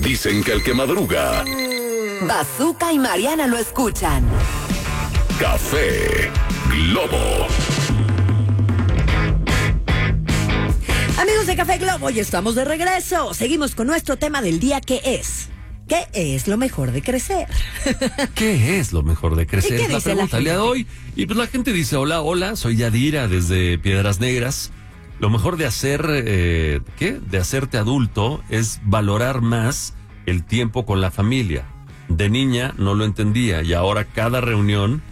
Dicen que el que madruga. Bazooka y Mariana lo escuchan. Café Globo. Amigos de Café Globo, ya estamos de regreso. Seguimos con nuestro tema del día, que es: ¿qué es lo mejor de crecer? ¿Qué es lo mejor de crecer? ¿Y qué Es la dice la pregunta el día de gente? hoy. Y pues la gente dice, hola, soy Yadira desde Piedras Negras. Lo mejor de hacer, de hacerte adulto es valorar más el tiempo con la familia. De niña no lo entendía y ahora cada reunión